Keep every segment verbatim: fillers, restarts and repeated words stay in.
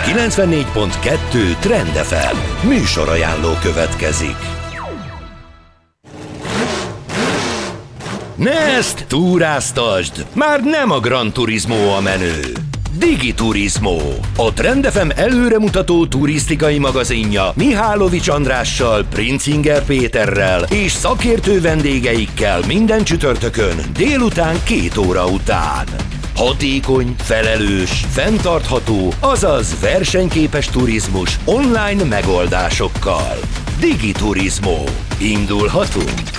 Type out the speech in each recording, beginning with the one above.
kilencvennégy pont kettő Trend ef em műsorajánló következik. Ne ezt túráztasd! Már nem a Gran Turismo a menő. Digiturismo, a Trend ef em előremutató turisztikai magazinja Mihálovics Andrással, Princinger Péterrel és szakértő vendégeikkel minden csütörtökön délután két óra után. Hatékony, felelős, fenntartható, azaz versenyképes turizmus online megoldásokkal. Digiturismo. Indulhatunk!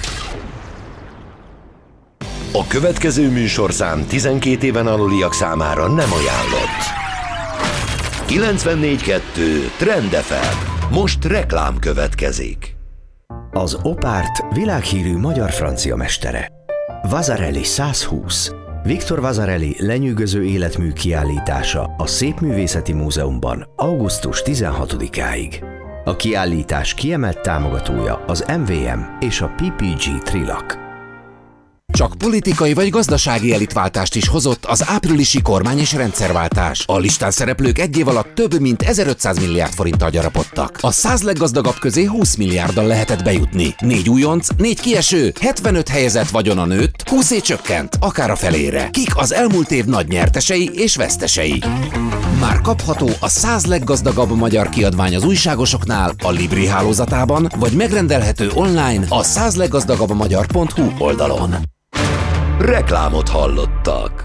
A következő műsorszám tizenkét éven aluliak számára nem ajánlott. kilencvennégy pont kettő Trend ef em. Most reklám következik. Az Opárt világhírű magyar-francia mestere. Vasarely százhúsz. Viktor Vasarely lenyűgöző életmű kiállítása a Szépművészeti Múzeumban augusztus tizenhatodikáig. A kiállítás kiemelt támogatója az em vé em és a pé pé gé Trilak. Csak politikai vagy gazdasági elitváltást is hozott az áprilisi kormány- és rendszerváltás. A listán szereplők egy év alatt több mint ezerötszáz milliárd forinttal gyarapodtak. A száz leggazdagabb közé húsz milliárddal lehetett bejutni. Négy újonc, négy kieső, hetvenöt helyezett vagyona nőtt, húszé csökkent, akár a felére. Kik az elmúlt év nagy nyertesei és vesztesei? Már kapható a száz leggazdagabb magyar kiadvány az újságosoknál, a Libri hálózatában, vagy megrendelhető online a száz leggazdagabb magyar pont hú oldalon. Reklámot hallottak.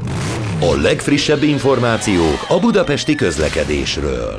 A legfrissebb információk a budapesti közlekedésről.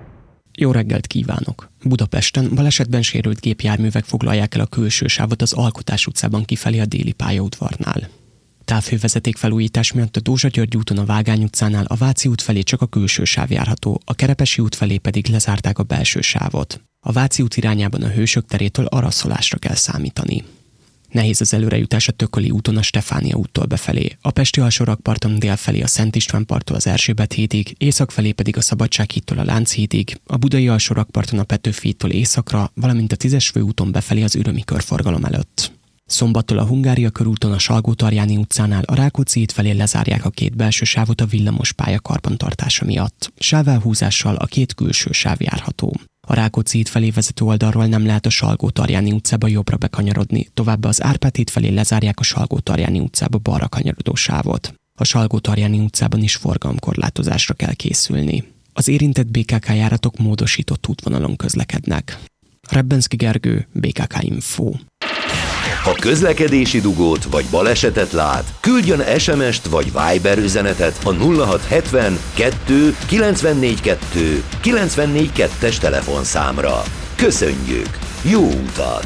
Jó reggelt kívánok! Budapesten balesetben sérült gépjárművek foglalják el a külső sávot az Alkotás utcában kifelé a déli pályaudvarnál. Távhővezeték felújítás miatt a Dózsa-György úton a Vágány utcánál a Váci út felé csak a külső sáv járható, a Kerepesi út felé pedig lezárták a belső sávot. A Váci út irányában a Hősök terétől araszolásra kell számítani. Nehéz az előrejutás a Tököli úton a Stefánia úttól befelé, a Pesti alsórakparton délfelé a Szent István parttól az Erzsébet hídig, észak felé pedig a Szabadsághídtól a Lánchídig, a Budai alsórakparton a Petőfi hídtól északra, valamint a Tízes főúton befelé az Ürömi körforgalom előtt. Szombattól a Hungária körúton a Salgótarjáni utcánál a Rákóczi híd felé lezárják a két belső sávot a villamos pálya karbantartása miatt. Sávelhúzással a két külső sáv járható. A Rákóczi híd felé vezető oldalról nem lehet a Salgótarjáni utcába jobbra bekanyarodni, továbbá az Árpád híd felé lezárják a Salgótarjáni utcába balra kanyarodó sávot. A Salgótarjáni utcában is forgalomkorlátozásra kell készülni. Az érintett bé ká ká járatok módosított útvonalon közlekednek. Rebbenszky Gergő, bé ká ká Info. Ha közlekedési dugót vagy balesetet lát, küldjön es em est vagy Viber üzenetet a nulla hat hetven kettő kilencvennégy kettő kilencvennégy kettes telefonszámra. Köszönjük! Jó utat!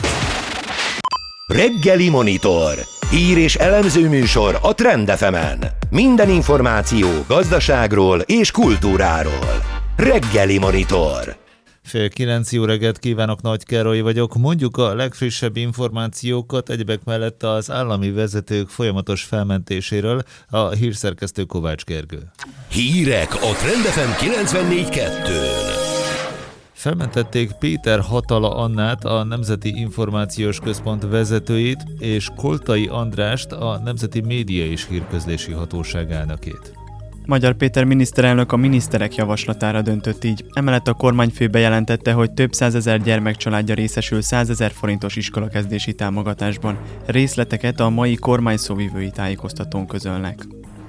Reggeli Monitor. Hír és elemző műsor a Trend ef emen. Minden információ gazdaságról és kultúráról. Reggeli Monitor. Fél kilenc, jó reggelt kívánok, Nagy Károly vagyok. Mondjuk a legfrissebb információkat egyebek mellett az állami vezetők folyamatos felmentéséről, a hírszerkesztő Kovács Gergő. Hírek a Trend ef em kilencvennégy kettőn. Felmentették Péter Hatala Annát, a Nemzeti Információs Központ vezetőjét, és Koltai Andrást, a Nemzeti Média és Hírközlési Hatóság elnökét. Magyar Péter miniszterelnök a miniszterek javaslatára döntött így. Emellett a kormányfő bejelentette, hogy több százezer gyermekcsaládja részesül százezer forintos iskolakezdési támogatásban. Részleteket a mai kormány szóvivői tájékoztatón közölnek.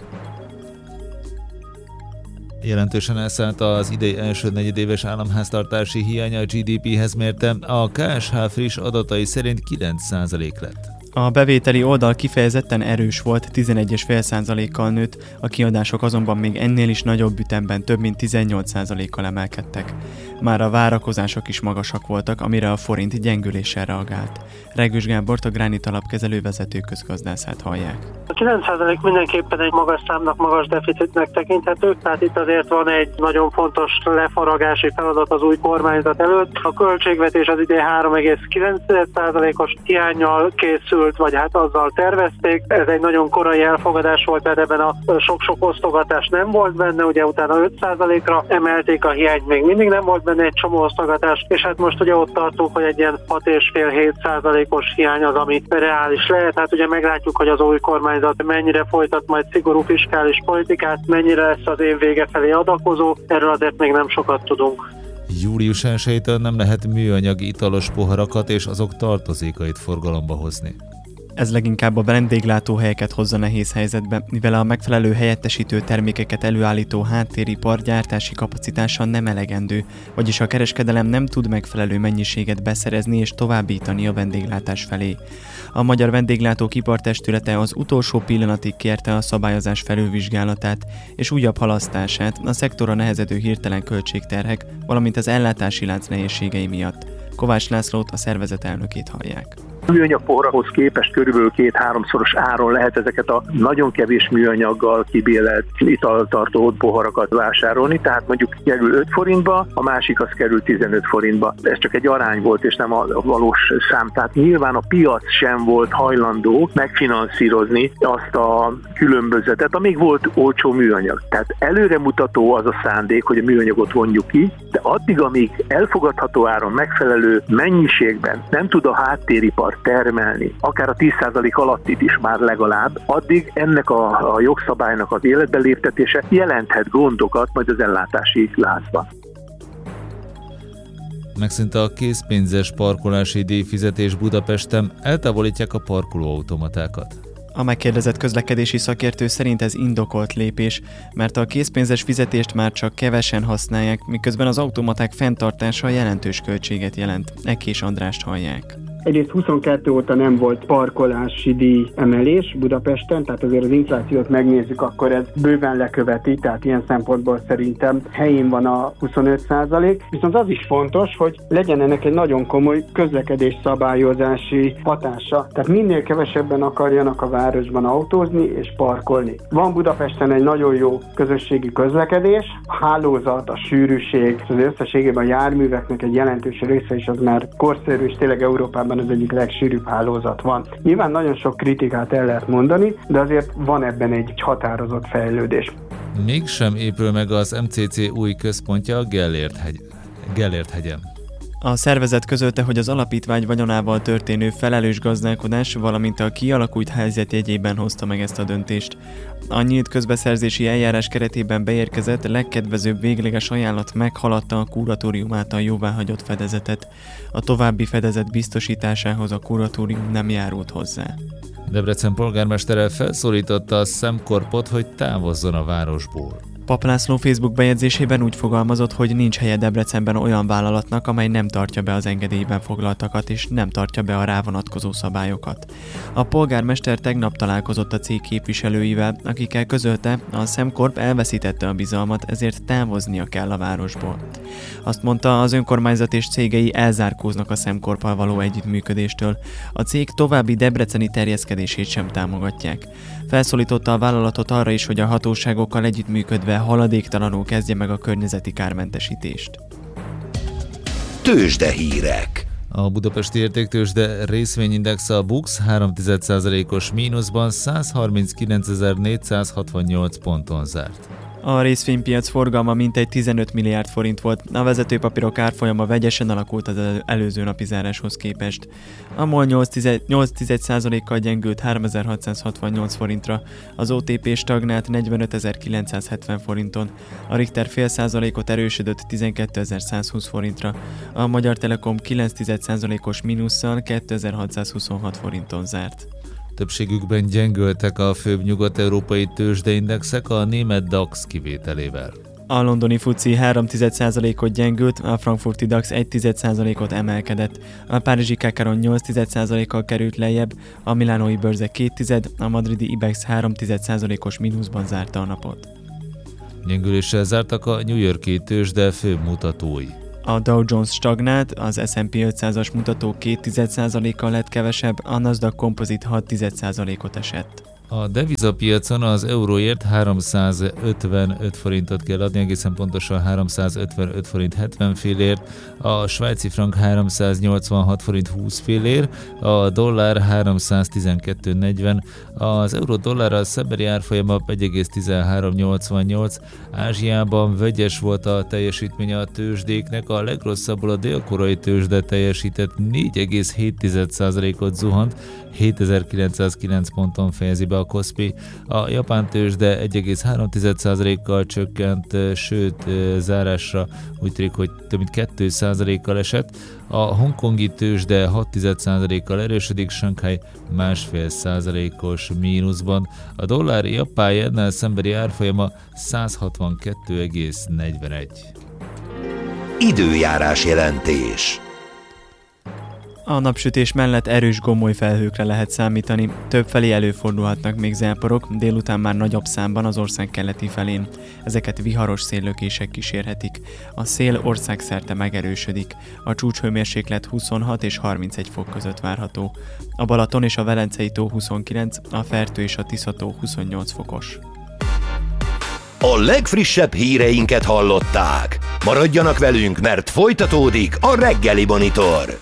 Jelentősen elszállt az idei első negyedéves államháztartási hiánya, a gé dé péhez mérte, a ká es há friss adatai szerint kilenc százalék lett. A bevételi oldal kifejezetten erős volt, tizenegy egész öt százalékkal nőtt, a kiadások azonban még ennél is nagyobb ütemben több mint tizennyolc százalékkal emelkedtek. Már a várakozások is magasak voltak, amire a forint gyengüléssel reagált. Regős Gábort, a Gránit alapkezelő vezető közgazdászát hallják. A kilenc százalék mindenképpen egy magas számnak, magas deficitnek tekinthető, tehát itt azért van egy nagyon fontos lefaragási feladat az új kormányzat előtt. A költségvetés az idén három egész kilenc százalékos hiánnyal készül, készült, vagy hát azzal tervezték. Ez egy nagyon korai elfogadás volt, mert ebben a sok-sok osztogatás nem volt benne, ugye utána öt százalékra emelték a hiányt, még mindig nem volt benne egy csomó osztogatás, és hát most ugye ott tartunk, hogy egy ilyen hat egész öt-hét százalékos hiány az, ami reális lehet. Hát ugye meglátjuk, hogy az új kormányzat mennyire folytat majd szigorú fiskális politikát, mennyire lesz az év vége felé adakozó, erről azért még nem sokat tudunk. Július elsejétől nem lehet műanyag italos poharakat és azok tartozékait forgalomba hozni. Ez leginkább a vendéglátóhelyeket hozza nehéz helyzetbe, mivel a megfelelő helyettesítő termékeket előállító háttéripar gyártási kapacitása nem elegendő, vagyis a kereskedelem nem tud megfelelő mennyiséget beszerezni és továbbítani a vendéglátás felé. A Magyar Vendéglátók Ipartestülete az utolsó pillanatig kérte a szabályozás felülvizsgálatát és újabb halasztását a szektorra nehezedő hirtelen költségterhek, valamint az ellátási lánc nehézségei miatt. Kovács Lászlót, a szervezet elnökét hallják. Műanyag poharakhoz képest körülbelül két-háromszoros áron lehet ezeket a nagyon kevés műanyaggal kibélelt italtartó poharakat vásárolni, tehát mondjuk kerül öt forintba, a másik az kerül tizenöt forintba. Ez csak egy arány volt, és nem a valós szám. Tehát nyilván a piac sem volt hajlandó megfinanszírozni azt a különbözetet, amíg volt olcsó műanyag. Tehát előremutató az a szándék, hogy a műanyagot vonjuk ki, de addig, amíg elfogadható áron, megfelelő mennyiségben nem tud a háttéripar termelni, akár a tíz százalék alattit is már legalább, addig ennek a, a jogszabálynak az életbe léptetése jelenthet gondokat majd az ellátási láncban. Megszűnt a készpénzes parkolási díjfizetés Budapesten, eltávolítják a parkolóautomatákat. A megkérdezett közlekedési szakértő szerint ez indokolt lépés, mert a készpénzes fizetést már csak kevesen használják, miközben az automaták fenntartása jelentős költséget jelent. Ekés Andrást hallják. Egyrészt huszonkettő óta nem volt parkolási díj emelés Budapesten, tehát azért az inflációt megnézzük, akkor ez bőven leköveti, tehát ilyen szempontból szerintem helyén van a huszonöt százalék. Viszont az is fontos, hogy legyen ennek egy nagyon komoly közlekedés szabályozási hatása. Tehát minél kevesebben akarjanak a városban autózni és parkolni. Van Budapesten egy nagyon jó közösségi közlekedés, a hálózat, a sűrűség, az összességében a járműveknek egy jelentős része is az már korszerű, és tényleg Európában az egyik legsűrűbb hálózat van. Nyilván nagyon sok kritikát el lehet mondani, de azért van ebben egy határozott fejlődés. Mégsem épül meg az em cé cé új központja a Gellért, hegy... Gellért hegyen. A szervezet közölte, hogy az alapítvány vagyonával történő felelős gazdálkodás, valamint a kialakult helyzet jegyében hozta meg ezt a döntést. A nyílt közbeszerzési eljárás keretében beérkezett legkedvezőbb végleges ajánlat meghaladta a kuratórium által jóváhagyott fedezetet. A további fedezet biztosításához a kuratórium nem járult hozzá. Debrecen polgármestere felszólította a SemCorpot, hogy távozzon a városból. Pap László Facebook bejegyzésében úgy fogalmazott, hogy nincs helye Debrecenben olyan vállalatnak, amely nem tartja be az engedélyben foglaltakat és nem tartja be a rá vonatkozó szabályokat. A polgármester tegnap találkozott a cég képviselőivel, akikkel közölte, a SemCorp elveszítette a bizalmat, ezért távoznia kell a városból. Azt mondta, az önkormányzat és cégei elzárkóznak a SemCorppal való együttműködéstől. A cég további debreceni terjeszkedését sem támogatják. Felszólította a vállalatot arra is, hogy a hatóságokkal együttműködve haladéktalanul kezdje meg a környezeti kármentesítést. Tőzsdehírek. A budapesti értéktőzsde részvényindexe a BUX három egész egy százalékos mínuszban százharminckilencezer-négyszázhatvannyolc ponton zárt. A részvénypiac forgalma mintegy tizenöt milliárd forint volt, a vezetőpapírok árfolyama vegyesen alakult az előző napi záráshoz képest. A MOL nyolc egész egy százalékkal gyengült háromezer-hatszázhatvannyolc forintra, az o té pé stagnált negyvenötezer-kilencszázhetven forinton, a Richter fél százalékot erősödött tizenkétezer-százhúsz forintra, a Magyar Telekom kilenc egész egy százalékos mínusszal kétezer-hatszázhuszonhat forinton zárt. Többségükben gyengültek a főbb nyugat-európai tőzsdeindexek a német DAX kivételével. A londoni fuci három egész egy százalékot gyengült, a frankfurti DAX egy egész egy százalékot emelkedett, a párizsi Kakaron nyolc egész egy százalékkal került lejjebb, a milánói bőrze két tized, a madridi Ibex három egész egy százalékos mínuszban zárta a napot. Gyengüléssel zártak a New York-i tőzsde főbb mutatói. A Dow Jones stagnált, az es and pé ötszázas mutató két egész egy százalékkal lett kevesebb, a Nasdaq Composite hat egész egy százalékot esett. A devizapiacon az euróért háromszázötvenöt forintot kell adni, egészen pontosan háromszázötvenöt forint hetven fillért, a svájci frank háromszáznyolcvanhat forint húsz fillér, a dollár háromszáztizenkettő negyven, az euró dollárral szembeni árfolyama egy egész tizenhárom nyolcvannyolc. Ázsiában vegyes volt a teljesítmény a tőzsdéknek, a legrosszabbul a dél-koreai tőzsde teljesített, négy egész hét százalékot zuhant, hétezer-kilencszázkilenc ponton fejezi be a Kospi, a japán tőzsde egy egész három százalékkal csökkent, sőt zárásra úgy tűnik, hogy több mint két százalékkal esett, a hongkongi tőzsde hat százalékkal erősödik, Shanghai másfél százalékos mínuszban, a dollár japán jennel szembeni árfolyama száz hatvankettő egész negyvenegy. Időjárás jelentés. A napsütés mellett erős gomoly felhőkre lehet számítani, többfelé előfordulhatnak még záporok, délután már nagyobb számban az ország keleti felén. Ezeket viharos széllökések kísérhetik. A szél országszerte megerősödik. A csúcshőmérséklet huszonhat és harmincegy fok között várható. A Balaton és a Velencei tó huszonkilenc, a Fertő és a Tisza tó huszonnyolc fokos. A legfrissebb híreinket hallották. Maradjanak velünk, mert folytatódik a reggeli monitor.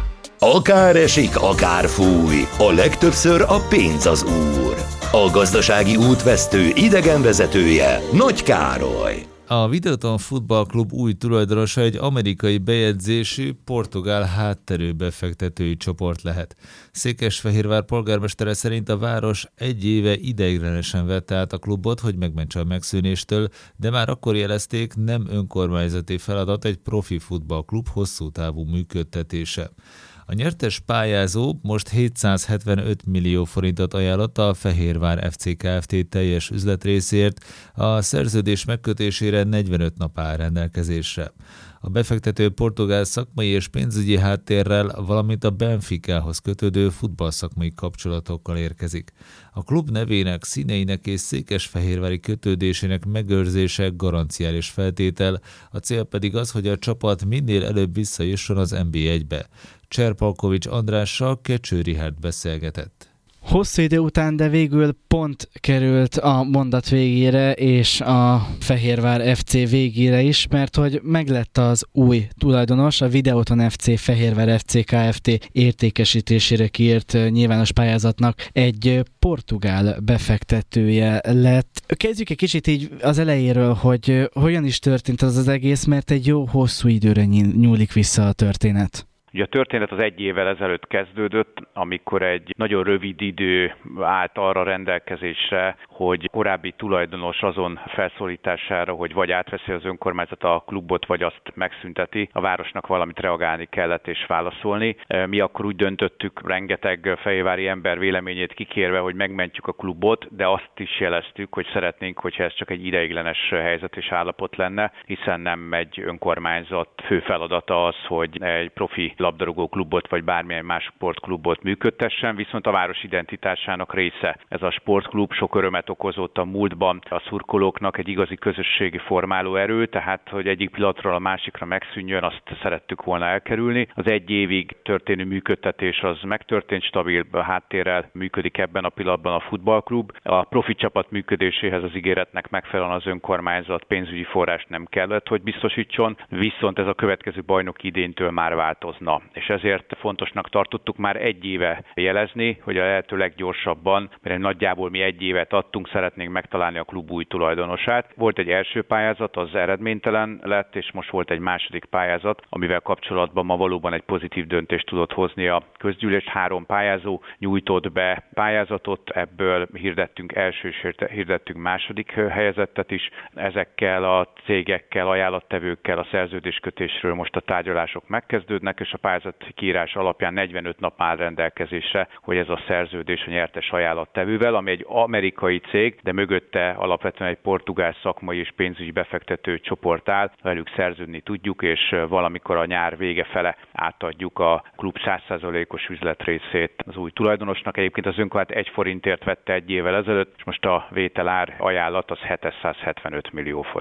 Akár esik, akár fúj, a legtöbbször a pénz az úr. A gazdasági útvesztő idegenvezetője Nagy Károly. A Videoton Futball Klub új tulajdonosa egy amerikai bejegyzésű, portugál hátterű befektetői csoport lehet. Székesfehérvár polgármestere szerint a város egy éve ideiglenesen vette át a klubot, hogy megmentse a megszűnéstől, de már akkor jelezték, nem önkormányzati feladat egy profi futballklub hosszú távú működtetése. A nyertes pályázó most hétszázhetvenöt millió forintot ajánlott a Fehérvár ef cé Kft. Teljes üzletrészért, a szerződés megkötésére negyvenöt nap áll rendelkezésre. A befektető portugál szakmai és pénzügyi háttérrel, valamint a Benficához kötődő futballszakmai kapcsolatokkal érkezik. A klub nevének, színeinek és székesfehérvári kötődésének megőrzése garanciális feltétel, a cél pedig az, hogy a csapat minél előbb visszajusson az en bé egybe. Cserpalkovics Andrással Kecső Richárd beszélgetett. Hosszú idő után, de végül pont került a mondat végére, és a Fehérvár ef cé végére is, mert hogy meglett az új tulajdonos, a Videoton ef cé Fehérvár ef cé Kft. Értékesítésére kiírt nyilvános pályázatnak egy portugál befektetője lett. Kezdjük egy kicsit így az elejéről, hogy hogyan is történt az az egész, mert egy jó hosszú időre nyúlik vissza a történet. Ugye a történet az egy évvel ezelőtt kezdődött, amikor egy nagyon rövid idő állt arra rendelkezésre, hogy korábbi tulajdonos azon felszólítására, hogy vagy átveszi az önkormányzat a klubot, vagy azt megszünteti, a városnak valamit reagálni kellett és válaszolni. Mi akkor úgy döntöttük, rengeteg fehérvári ember véleményét kikérve, hogy megmentjük a klubot, de azt is jeleztük, hogy szeretnénk, hogyha ez csak egy ideiglenes helyzet és állapot lenne, hiszen nem egy önkormányzat fő feladata az, hogy egy profi labdarúgó klubot vagy bármilyen más sportklubot működtessen, viszont a város identitásának része. Ez a sportklub sok örömet okozott a múltban a szurkolóknak, egy igazi közösségi formáló erő, tehát hogy egyik pillanatról a másikra megszűnjön, azt szerettük volna elkerülni. Az egy évig történő működtetés az megtörtént, stabil háttérrel működik ebben a pillanatban a futballklub. A profi csapat működéséhez az ígéretnek megfelelően az önkormányzat pénzügyi forrást nem kellett, hogy biztosítson, viszont ez a következő bajnoki idénytől már változna. És ezért fontosnak tartottuk már egy éve jelezni, hogy a lehető leggyorsabban, mert nagyjából mi egy évet adtunk, szeretnénk megtalálni a klub új tulajdonosát. Volt egy első pályázat, az eredménytelen lett, és most volt egy második pályázat, amivel kapcsolatban ma valóban egy pozitív döntést tudott hozni a közgyűlés. Három pályázó nyújtott be pályázatot, ebből hirdettünk első és hirdettünk második helyezettet is. Ezekkel a cégekkel, ajánlattevőkkel a szerződéskötésről most a tárgyalások megkezdődnek, és a pályázat kiírás alapján negyvenöt nap áll rendelkezésre, hogy ez a szerződés a nyertes ajánlattevővel, ami egy amerikai cég, de mögötte alapvetően egy portugál szakmai és pénzügyi befektető csoport áll, velük szerződni tudjuk, és valamikor a nyár vége fele átadjuk a klub száz százalékos üzletrészét az új tulajdonosnak. Egyébként az önkormányzat egy forintért vette egy évvel ezelőtt, és most a vételár ajánlat az hétszázhetvenöt millió forint.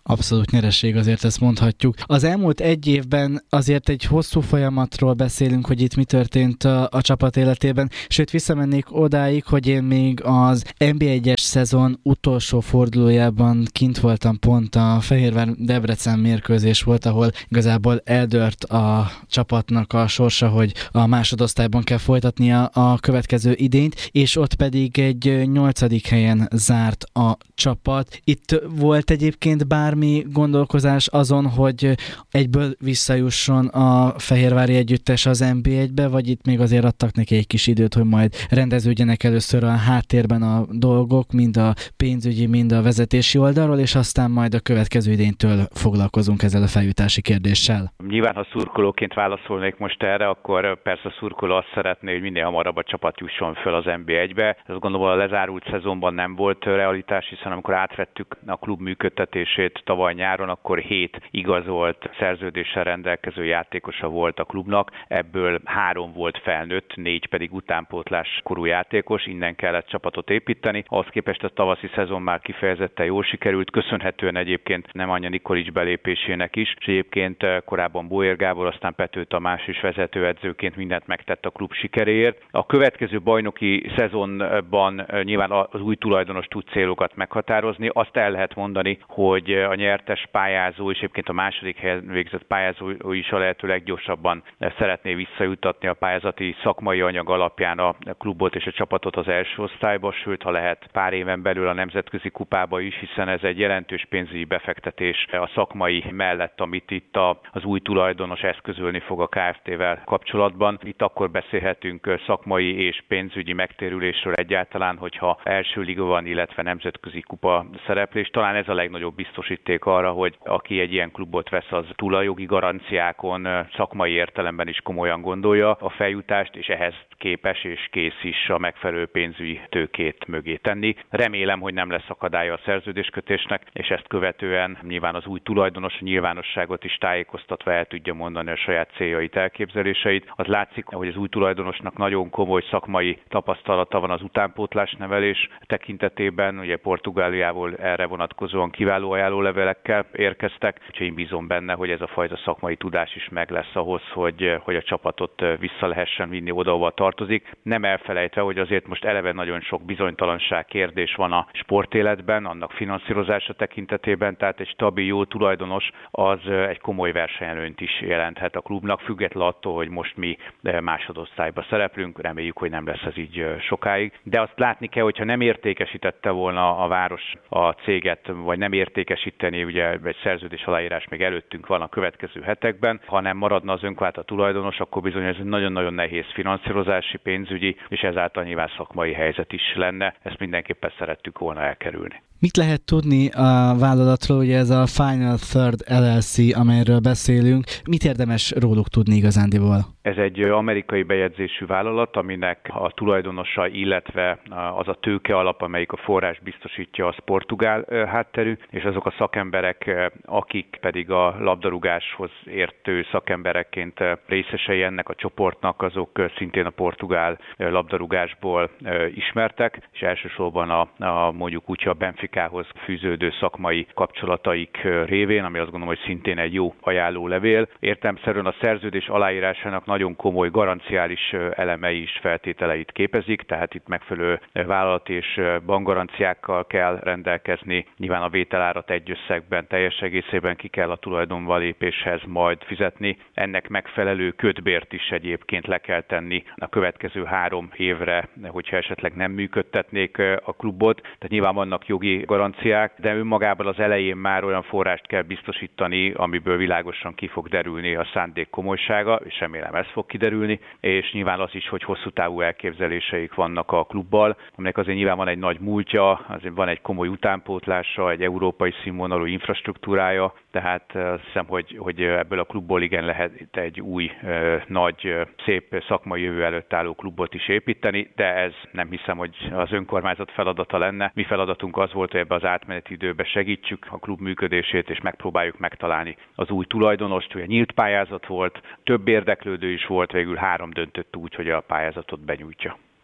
Abszolút nyereség, azért ezt mondhatjuk. Az elmúlt egy évben azért egy hosszú folyamatról beszélünk, hogy itt mi történt a, a csapat életében, sőt visszamennék odáig, hogy én még az en bé egyes szezon utolsó fordulójában kint voltam, pont a Fehérvár-Debrecen mérkőzés volt, ahol igazából eldőlt a csapatnak a sorsa, hogy a másodosztályban kell folytatnia a következő idényt, és ott pedig egy nyolcadik helyen zárt a csapat. Itt volt egyébként bármi gondolkozás azon, hogy egyből visszajusson a fehérvári együttes az en bé egybe, vagy itt még azért adtak neki egy kis időt, hogy majd rendeződjenek először a háttérben a dolgok, mind a pénzügyi, mind a vezetési oldalról, és aztán majd a következő idénytől foglalkozunk ezzel a feljutási kérdéssel. Nyilván, ha szurkolóként válaszolnék most erre, akkor persze a szurkoló azt szeretné, hogy minél hamarabb a csapat jusson föl az en bé egybe. Ezt gondolom a lezárult szezonban nem volt realitás, hiszen amikor átvettük a klub működtetését tavaly nyáron, akkor hét igazolt szerződéssel rendelkező játékosa volt a klubnak, ebből három volt felnőtt, négy pedig utánpótlás korú játékos, innen kellett csapatot építeni. Ahhoz képest a tavaszi szezon már kifejezetten jól sikerült, köszönhetően egyébként Nemanja Nikolić belépésének is, és egyébként korábban Bóér Gábor, aztán Pető Tamás is vezetőedzőként mindent megtett a klub sikeréért. A következő bajnoki szezonban nyilván az új tulajdonos tud célokat meghatározni. Azt el lehet mondani, hogy a nyertes pályázó és egyébként a második helyen végzett pályázó is a lehető leggyorsabban szeretné visszajutatni a pályázati szakmai anyag alapján a klubot és a csapatot az első osztályba, sőt, ha lehet pár éven belül a nemzetközi kupába is, hiszen ez egy jelentős pénzügyi befektetés a szakmai mellett, amit itt az új tulajdonos eszközölni fog a ká ef té-vel kapcsolatban. Itt akkor beszélhetünk szakmai és pénzügyi megtérülésről egyáltalán, hogyha első liga van, illetve nemzetközi kupa szereplés. Talán ez a legnagyobb biztosíték arra, hogy aki egy ilyen klubot vesz, az tulajjogi garanciákon, szakmai értelemben is komolyan gondolja a feljutást, és ehhez képes és kész is a megfelelő pénzügyi tőkét mögé tenni. Remélem, hogy nem lesz akadálya a szerződéskötésnek, és ezt követően nyilván az új tulajdonos a nyilvánosságot is tájékoztatva el tudja mondani a saját céljait, elképzeléseit. Az látszik, hogy az új tulajdonosnak nagyon komoly szakmai tapasztalata van az utánpótlás nevelés tekintetében. Ugye Portugáliából erre vonatkozóan kiváló ajánlólevelekkel érkeztek, úgyhogy én bízom benne, hogy ez a fajta szakmai tudás is meg lesz ahhoz, hogy, hogy a csapatot vissza lehessen vinni oda, ahova tartozik. Nem elfelejtve, hogy azért most eleve nagyon sok bizonytalanság kérdés van a sportéletben, annak finanszírozása tekintetében, tehát egy stabil, jó tulajdonos az egy komoly versenyelőnyt is jelenthet a klubnak, függetlenül attól, hogy most mi másodosztályba szereplünk, reméljük, hogy nem lesz ez így sokáig. De azt látni kell, hogyha nem értékesítette volna a város a céget, vagy nem értékesíteni, ugye egy szerződés aláírás még előttünk van a következő hetekben, hanem maradna az önkormányzat a tulajdonos, akkor bizony ez egy nagyon-nagyon nehéz finanszírozási, pénzügyi, és ezáltal nyilván szakmai helyzet is lenne. Ezt mindenképpen szerettük volna elkerülni. Mit lehet tudni a vállalatról, ugye ez a Final Third el el cé, amelyről beszélünk, mit érdemes róluk tudni igazándiból? Ez egy amerikai bejegyzésű vállalat, aminek a tulajdonosa, illetve az a tőke alap, amelyik a forrás biztosítja, az portugál hátterű, és azok a szakemberek, akik pedig a labdarúgáshoz értő szakemberekként részesei ennek a csoportnak, azok szintén a portugál labdarúgásból ismertek, és elsősorban a, a mondjuk úgy, a Benficához fűződő szakmai kapcsolataik révén, ami azt gondolom, hogy szintén egy jó ajánlólevél. Értelemszerűen a szerződés aláírásának nagyon komoly garanciális elemei is feltételeit képezik, tehát itt megfelelő vállalat és bankgaranciákkal kell rendelkezni. Nyilván a vételárat egy összegben, teljes egészében ki kell a tulajdonba lépéshez majd fizetni. Ennek megfelelő kötbért is egyébként le kell tenni a következő három évre, hogyha esetleg nem működtetnék a klubot. Tehát nyilván vannak jogi garanciák, de önmagában az elején már olyan forrást kell biztosítani, amiből világosan ki fog derülni a szándék komolysága, és remélem ez fog kiderülni, és nyilván az is, hogy hosszú távú elképzeléseik vannak a klubbal, aminek azért nyilván van egy nagy múltja, azért van egy komoly utánpótlása, egy európai színvonalú infrastruktúrája, tehát azt hiszem, hogy, hogy ebből a klubból igen lehet egy új, nagy, szép szakmai jövő előtt álló klubot is építeni, de ez nem hiszem, hogy az önkormányzat feladata lenne. Mi feladatunk az volt, hogy ebbe az átmeneti időbe segítsük a klub működését, és megpróbáljuk megtalálni az új tulajdonost. Ugye nyílt pályázat volt, több érdeklődő is volt, végül három döntött úgy, hogy a pályázatot benyújtja.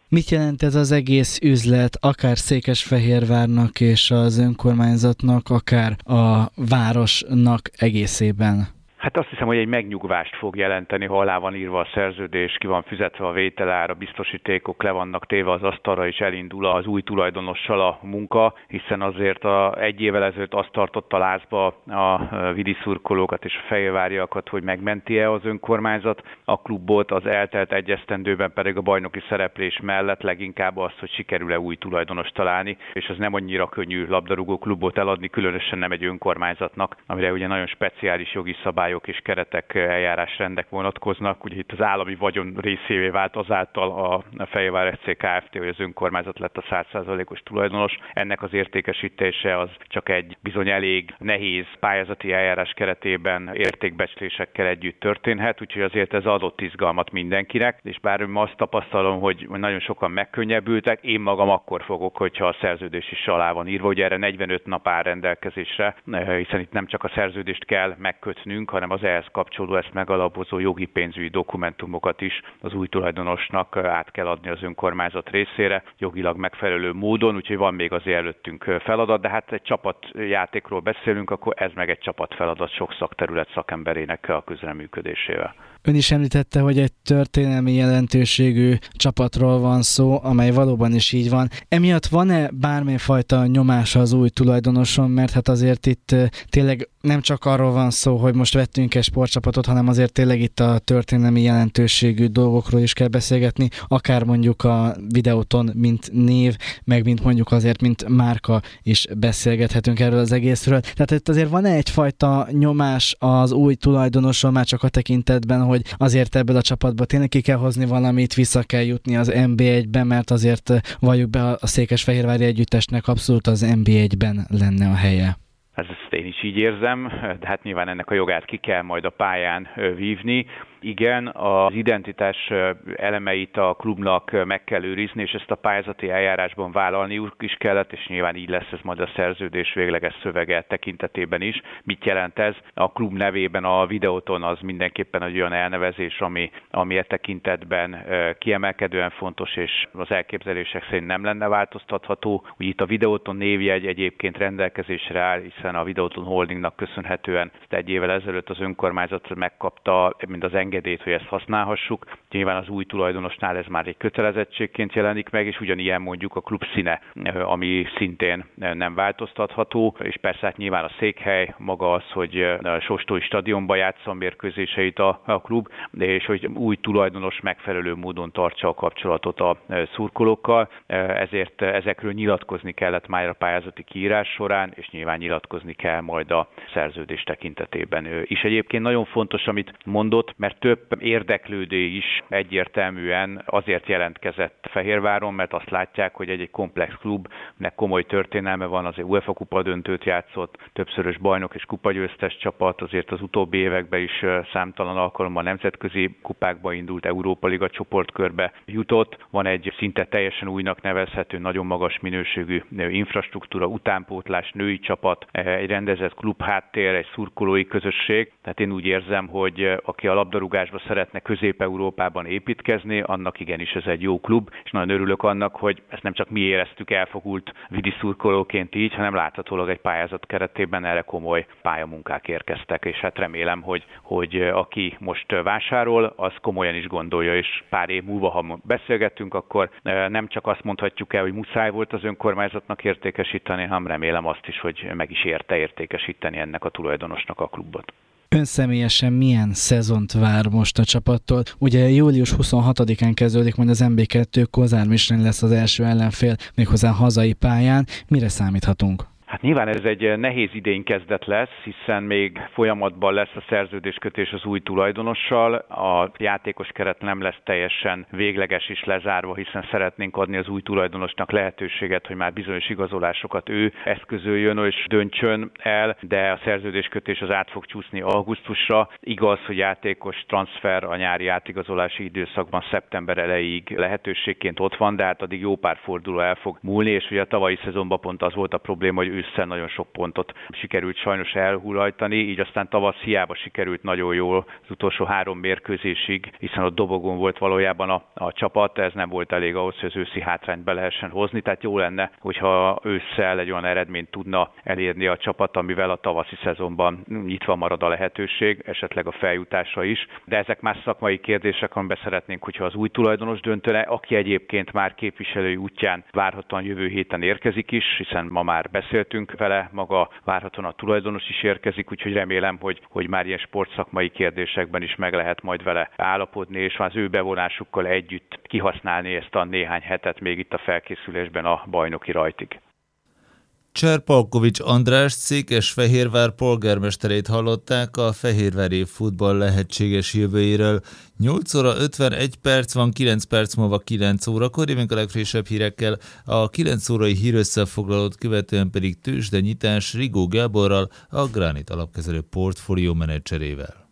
Mit jelent ez az egész üzlet, akár Székesfehérvárnak és az önkormányzatnak, akár a városnak egészében? Hát azt hiszem, hogy egy megnyugvást fog jelenteni, ha alá van írva a szerződés, ki van fizetve a vételár, a biztosítékok le vannak téve az asztalra, és elindul az új tulajdonossal a munka, hiszen azért a, egy évvel ezelőtt azt tartotta lázba a vidi szurkolókat és a fehérváriakat, hogy megmenti-e az önkormányzat a klubot, az eltelt egy esztendőben pedig a bajnoki szereplés mellett leginkább az, hogy sikerül-e új tulajdonost találni, és az nem annyira könnyű labdarúgó klubot eladni, különösen nem egy önkormányzatnak, amire ugye nagyon speciális jogi szabály és keretek, eljárásrendek vonatkoznak. Ugye itt az állami vagyon részévé vált azáltal a Fehérvár ef cé Kft., hogy az önkormányzat lett a száz százalékos tulajdonos. Ennek az értékesítése az csak egy bizony elég nehéz pályázati eljárás keretében értékbecslésekkel együtt történhet, úgyhogy azért ez adott izgalmat mindenkinek, és bár ma azt tapasztalom, hogy nagyon sokan megkönnyebbültek, én magam akkor fogok, hogyha a szerződés is alá van írva, ugye erre negyvenöt nap áll rendelkezésre, hiszen itt nem csak a szerződést kell megkötnünk, hanem az ehhez kapcsolódó, ezt megalapozó jogi pénzügyi dokumentumokat is az új tulajdonosnak át kell adni az önkormányzat részére, jogilag megfelelő módon, úgyhogy van még azért előttünk feladat, de hát egy csapatjátékról beszélünk, akkor ez meg egy csapatfeladat sok szakterület szakemberének a közreműködésével. Ön is említette, hogy egy történelmi jelentőségű csapatról van szó, amely valóban is így van. Emiatt van-e bármifajta nyomása az új tulajdonoson, mert hát azért itt tényleg nem csak arról van szó, hogy most vettünk egy sportcsapatot, hanem azért tényleg itt a történelmi jelentőségű dolgokról is kell beszélgetni, akár mondjuk a Videoton, mint név, meg mint mondjuk azért, mint márka is beszélgethetünk erről az egészről. Tehát itt azért van-e egyfajta nyomás az új tulajdonoson már csak a tekintetben, hogy azért ebből a csapatból tényleg ki kell hozni valamit, vissza kell jutni az en bé egyben, mert azért valljuk be a Székesfehérvári együttesnek abszolút az en bé egyben lenne a helye. Ezt én is így érzem, de hát nyilván ennek a jogát ki kell majd a pályán vívni. Igen, az identitás elemeit a klubnak meg kell őrizni, és ezt a pályázati eljárásban vállalniuk is kellett, és nyilván így lesz ez majd a szerződés végleges szövege tekintetében is. Mit jelent ez? A klub nevében a Videoton az mindenképpen egy olyan elnevezés, ami, ami e tekintetben kiemelkedően fontos, és az elképzelések szerint nem lenne változtatható. Úgy itt a Videoton névjegy egyébként rendelkezésre áll, hiszen a Videoton Holdingnak köszönhetően egy évvel ezelőtt az önkormányzat megkapta mind az engedélyt, hogy ezt használhassuk. Nyilván az új tulajdonosnál ez már egy kötelezettségként jelenik meg, és ugyanilyen mondjuk a klub színe, ami szintén nem változtatható, és persze hát nyilván a székhely, maga az, hogy a Sóstói stadionban játsza a mérkőzéseit a, a klub, és hogy új tulajdonos megfelelő módon tartsa a kapcsolatot a szurkolókkal, ezért ezekről nyilatkozni kellett már a pályázati kiírás során, és nyilván nyilatkozni kell majd a szerződés tekintetében is. Egyébként nagyon fontos, amit mondott, mert több érdeklődő is egyértelműen azért jelentkezett Fehérváron, mert azt látják, hogy egy, egy komplex klub, nek komoly történelme van, azért UEFA kupa döntőt játszott, többszörös bajnok és kupagyőztes csapat, azért az utóbbi években is számtalan alkalommal nemzetközi kupákba indult, Európa Liga csoportkörbe jutott, van egy szinte teljesen újnak nevezhető, nagyon magas minőségű infrastruktúra, utánpótlás, női csapat, egy rendezett klub háttér, egy szurkolói közösség, tehát én úgy érzem, hogy aki a labdarúgásba szeretne Közép-Európában építkezni, annak igenis ez egy jó klub, és nagyon örülök annak, hogy ezt nem csak mi éreztük elfogult vidi szurkolóként így, hanem láthatólag egy pályázat keretében erre komoly pályamunkák érkeztek, és hát remélem, hogy, hogy aki most vásárol, az komolyan is gondolja, és pár év múlva, ha beszélgettünk, akkor nem csak azt mondhatjuk el, hogy muszáj volt az önkormányzatnak értékesíteni, hanem remélem azt is, hogy meg is érte értékesíteni ennek a tulajdonosnak a klubot. Ön személyesen milyen szezont vár most a csapattól? Ugye július huszonhatodikán kezdődik majd az em bé kettő, Kozár Michelin lesz az első ellenfél, méghozzá hazai pályán. Mire számíthatunk? Hát nyilván ez egy nehéz idény kezdet lesz, hiszen még folyamatban lesz a szerződéskötés az új tulajdonossal. A játékos keret nem lesz teljesen végleges és lezárva, hiszen szeretnénk adni az új tulajdonosnak lehetőséget, hogy már bizonyos igazolásokat ő eszközöljön és döntsön el, de a szerződéskötés az át fog csúszni augusztusra. Igaz, hogy játékos transfer a nyári átigazolási időszakban szeptember elejéig lehetőségként ott van, de hát addig jó pár forduló el fog múlni, és ugye a tavalyi szezonban pont az volt a probléma, hogy ősz ősszel nagyon sok pontot sikerült sajnos elhullajtani, így aztán tavasz hiába sikerült nagyon jól az utolsó három mérkőzésig, hiszen a dobogón volt valójában a, a csapat, ez nem volt elég ahhoz, hogy az őszi hátrányt be lehessen hozni, tehát jó lenne, hogyha ősszel egy olyan eredményt tudna elérni a csapat, amivel a tavaszi szezonban nyitva marad a lehetőség, esetleg a feljutásra is, de ezek más szakmai kérdések, amiben szeretnénk, hogyha az új tulajdonos döntene, aki egyébként már képviselői útján várhatóan jövő héten érkezik is, hiszen ma már beszéltünk vele, maga várhatóan a tulajdonos is érkezik, úgyhogy remélem, hogy, hogy már ilyen sportszakmai kérdésekben is meg lehet majd vele állapodni, és az ő bevonásukkal együtt kihasználni ezt a néhány hetet még itt a felkészülésben a bajnoki rajtig. Cserpalkovics András Székesfehérvár polgármesterét hallották a fehérvári futball lehetséges jövőjéről. nyolc óra ötvenegy perc van, kilenc perc múlva kilenc órakor, jövünk a legfrissebb hírekkel, a kilenc órai hírösszefoglalót követően pedig tőzsdenyitás Rigó Gáborral, a Granit alapkezelő portfólió menedzserével.